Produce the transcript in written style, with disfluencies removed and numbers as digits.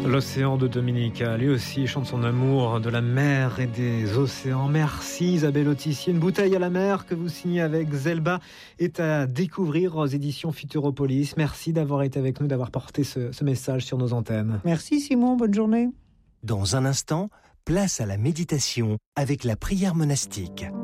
L'océan de Dominica, lui aussi chante son amour de la mer et des océans. Merci Isabelle Autissier. Une bouteille à la mer que vous signez avec Zelba est à découvrir aux éditions Futuropolis. Merci d'avoir été avec nous, d'avoir porté ce message sur nos antennes. Merci Simon, bonne journée. Dans un instant, place à la méditation avec la prière monastique.